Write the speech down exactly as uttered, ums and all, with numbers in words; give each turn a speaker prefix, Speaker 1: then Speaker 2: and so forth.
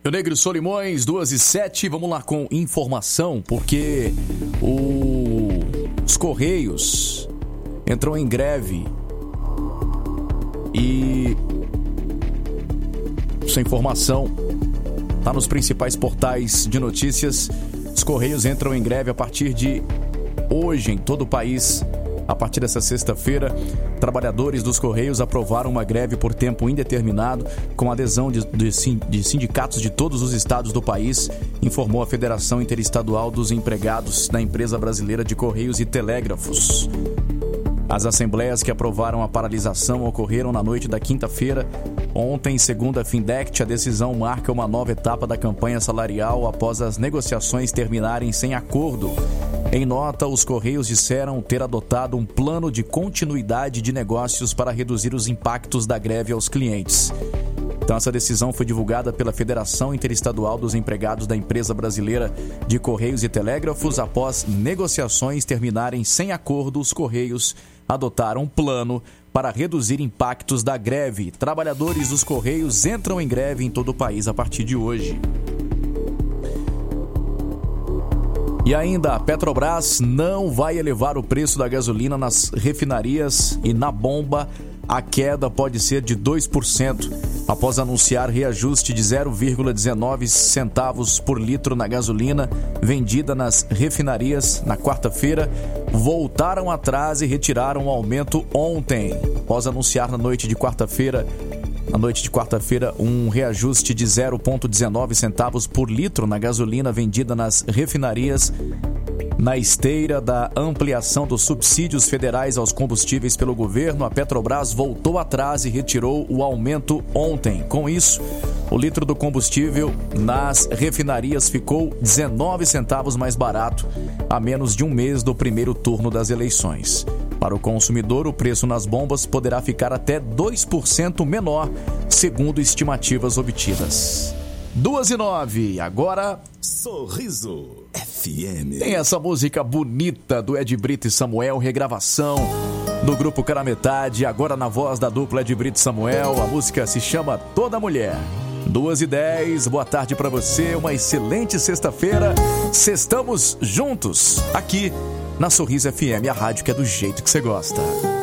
Speaker 1: Rio Negro Solimões, duas e sete, vamos lá com informação, porque o... os Correios entrou em greve e essa informação está nos principais portais de notícias. Os Correios entram em greve a partir de hoje em todo o país. A partir dessa sexta-feira, trabalhadores dos Correios aprovaram uma greve por tempo indeterminado com adesão de, de, de sindicatos de todos os estados do país, informou a Federação Interestadual dos Empregados da Empresa Brasileira de Correios e Telégrafos. As assembleias que aprovaram a paralisação ocorreram na noite da quinta-feira. Ontem, segundo a Findect, a decisão marca uma nova etapa da campanha salarial após as negociações terminarem sem acordo. Em nota, os Correios disseram ter adotado um plano de continuidade de negócios para reduzir os impactos da greve aos clientes. Então, essa decisão foi divulgada pela Federação Interestadual dos Empregados da Empresa Brasileira de Correios e Telégrafos. Após negociações terminarem sem acordo, os Correios adotaram um plano para reduzir impactos da greve. Trabalhadores dos Correios entram em greve em todo o país a partir de hoje. E ainda, a Petrobras não vai elevar o preço da gasolina nas refinarias e na bomba. A queda pode ser de dois por cento. Após anunciar reajuste de zero vírgula dezenove centavos por litro na gasolina vendida nas refinarias na quarta-feira, voltaram atrás e retiraram o aumento ontem. Após anunciar na noite de quarta-feira, na noite de quarta-feira, um reajuste de zero vírgula dezenove centavos por litro na gasolina vendida nas refinarias. Na esteira da ampliação dos subsídios federais aos combustíveis pelo governo, a Petrobras voltou atrás e retirou o aumento ontem. Com isso, o litro do combustível nas refinarias ficou dezenove centavos mais barato, a menos de um mês do primeiro turno das eleições. Para o consumidor, o preço nas bombas poderá ficar até dois por cento menor, segundo estimativas obtidas. duas e nove, agora
Speaker 2: Sorriso F M.
Speaker 1: Tem essa música bonita do Ed Brito e Samuel, regravação do grupo Cara Metade, agora na voz da dupla Ed Brito e Samuel. A música se chama Toda Mulher. duas e dez, boa tarde pra você, uma excelente sexta-feira. Estamos juntos aqui na Sorriso F M, a rádio que é do jeito que você gosta.